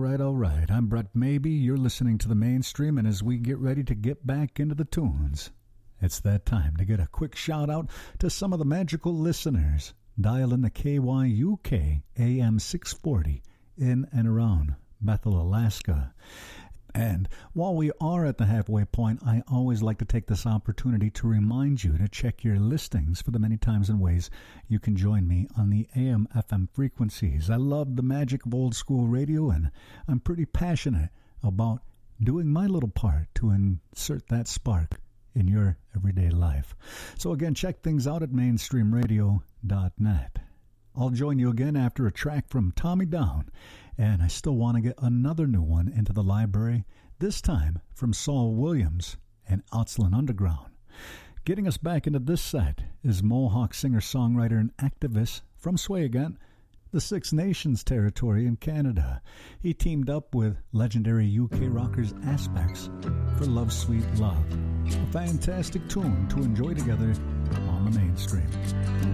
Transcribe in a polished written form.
all right. I'm Brett Maybe. You're listening to the Mainstream, and as we get ready to get back into the tunes, it's that time to get a quick shout out to some of the magical listeners. Dial in the KYUK AM 640 in and around Bethel, Alaska. And while we are at the halfway point, I always like to take this opportunity to remind you to check your listings for the many times and ways you can join me on the AM/FM frequencies. I love the magic of old school radio, and I'm pretty passionate about doing my little part to insert that spark in your everyday life. So again, check things out at mainstreamradio.net. I'll join you again after a track from Tommy Down, and I still want to get another new one into the library, this time from Saul Williams and Outland Underground. Getting us back into this set is Mohawk singer-songwriter and activist from Swayagat, the Six Nations territory in Canada. He teamed up with legendary UK rockers Aspects for Love Sweet Love, a fantastic tune to enjoy together on the Mainstream.